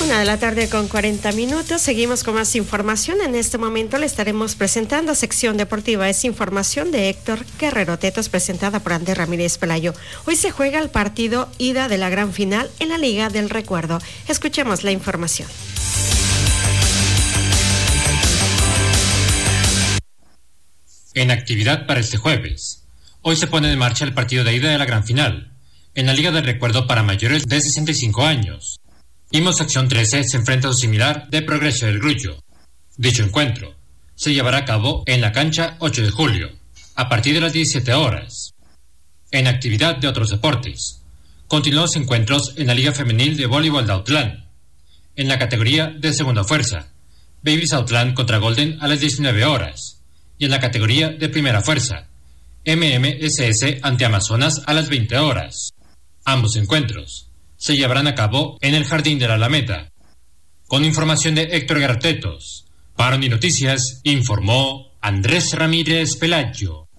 1:40 p.m. Seguimos con más información. En este momento le estaremos presentando sección deportiva. Es información de Héctor Guerrero Tetos, presentada por Andrés Ramírez Pelayo. Hoy se juega el partido ida de la gran final en la Liga del Recuerdo. Escuchemos la información. En actividad para este jueves, hoy se pone en marcha el partido de ida de la gran final en la Liga del Recuerdo para mayores de 65 años. Imos Sección 13 se enfrenta a su similar de Progreso del Grullo. Dicho encuentro se llevará a cabo en la cancha 8 de julio, a partir de las 17 horas. En actividad de otros deportes, continúan los encuentros en la Liga Femenil de Voleibol de Autlán. En la categoría de segunda fuerza, Babies Autlán contra Golden a las 19 horas. Y en la categoría de primera fuerza, MMSS ante Amazonas a las 20 horas. Ambos encuentros se llevarán a cabo en el Jardín de la Alameda. Con información de Héctor Guerrero Tetos, para Unir Noticias, informó Andrés Ramírez Pelayo.